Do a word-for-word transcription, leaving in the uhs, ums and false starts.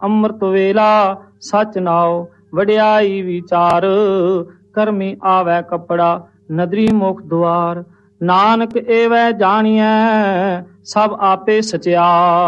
ਅੰਮ੍ਰਿਤ ਵੇਲਾ ਸਚ ਨਾਉ ਵਡਿਆਈ ਵਿਚਾਰ। ਕਰਮੀ ਆਵੈ ਕੱਪੜਾ ਨਦਰੀ ਮੁਖ ਦੁਆਰ, ਨਾਨਕ ਏਵੈ ਜਾਣੀਐ ਸਭ ਆਪੇ ਸਚਿਆਰ।